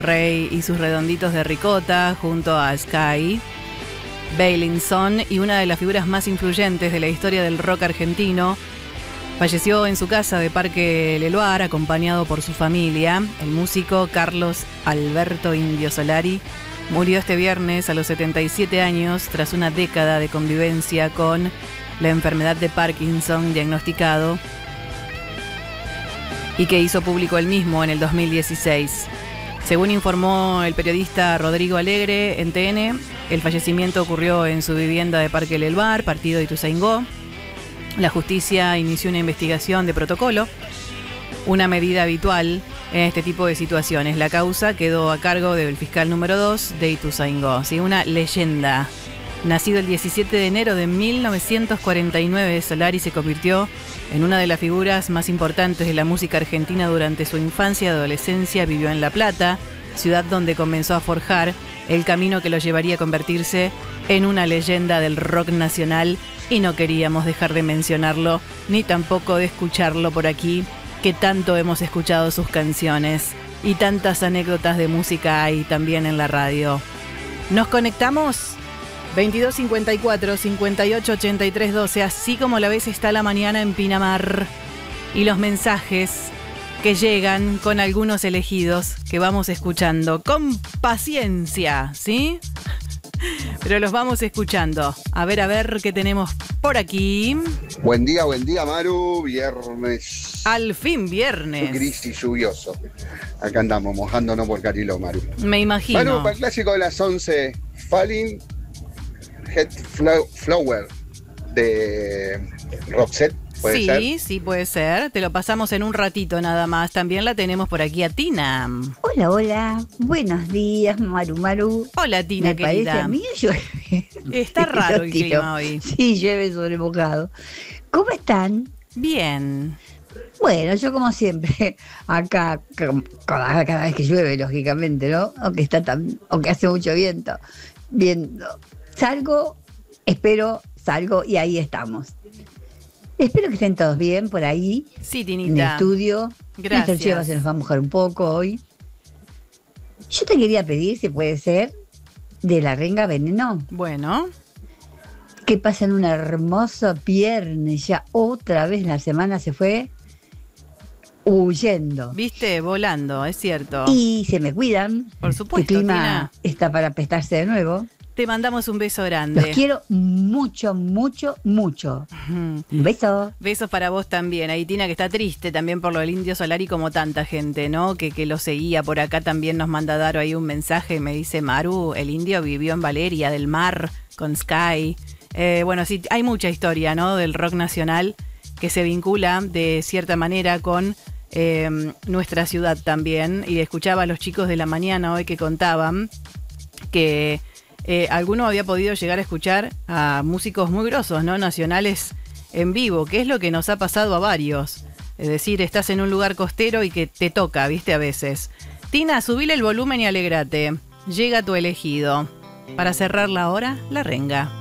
Rey y sus redonditos de ricota, junto a Sky Bailinson, y una de las figuras más influyentes de la historia del rock argentino. Falleció en su casa de Parque Leloir, acompañado por su familia. El músico Carlos Alberto Indio Solari murió este viernes a los 77 años tras una década de convivencia con la enfermedad de Parkinson diagnosticado y que hizo público él mismo en el 2016. Según informó el periodista Rodrigo Alegre en TN, el fallecimiento ocurrió en su vivienda de Parque Leloir, partido de Ituzaingó. La justicia inició una investigación de protocolo, una medida habitual en este tipo de situaciones. La causa quedó a cargo del fiscal número 2 de Ituzaingó. ¿Sí? Una leyenda. Nacido el 17 de enero de 1949, Solari se convirtió en una de las figuras más importantes de la música argentina durante su infancia y adolescencia. Vivió en La Plata, ciudad donde comenzó a forjar el camino que lo llevaría a convertirse en una leyenda del rock nacional, y no queríamos dejar de mencionarlo ni tampoco de escucharlo por aquí, que tanto hemos escuchado sus canciones y tantas anécdotas de música hay también en la radio. ¿Nos conectamos? 2254 58 83 12, así como la ves está la mañana en Pinamar, y los mensajes que llegan con algunos elegidos que vamos escuchando con paciencia, ¿sí? Pero los vamos escuchando. A ver qué tenemos por aquí. Buen día, Maru. Viernes. Al fin viernes. Gris y lluvioso. Acá andamos mojándonos por Cariló, Maru. Me imagino. Maru, para el clásico de las 11, Falling Head Flower de Roxette. ¿Puede ser? Sí, puede ser. Te lo pasamos en un ratito nada más. También la tenemos por aquí a Tina. Hola. Buenos días, Maru. Hola, Tina, querida. Me parece a mí llueve. Está raro el clima hoy. Sí, llueve sobre mojado. ¿Cómo están? Bien. Bueno, yo como siempre, acá, cada vez que llueve, lógicamente, ¿no? Aunque hace mucho viento. Salgo y ahí estamos. Espero que estén todos bien por ahí. Sí, Tinita. En el estudio. Gracias. Nuestra Cheva se nos va a mojar un poco hoy. Yo te quería pedir, si puede ser, de la renga Veneno. Bueno. Que pasen un hermoso viernes. Ya otra vez la semana se fue huyendo. Viste, volando, es cierto. Y se me cuidan. Por supuesto, el clima Tina. está para apestarse de nuevo. Te mandamos un beso grande. Los quiero mucho. Un beso. Besos para vos también. Ahí Tina, que está triste también por lo del Indio Solari, como tanta gente, ¿no? Que lo seguía por acá. También nos manda Daro ahí un mensaje. Me dice, Maru, el Indio vivió en Valeria del Mar con Sky. Bueno, sí, hay mucha historia, ¿no? Del rock nacional que se vincula de cierta manera con nuestra ciudad también. Y escuchaba a los chicos de la mañana hoy que contaban que alguno había podido llegar a escuchar a músicos muy grosos, ¿no? Nacionales en vivo, que es lo que nos ha pasado a varios. Es decir, estás en un lugar costero y que te toca, ¿viste? A veces. Tina, subile el volumen y alegrate. Llega tu elegido. Para cerrar la hora, la renga.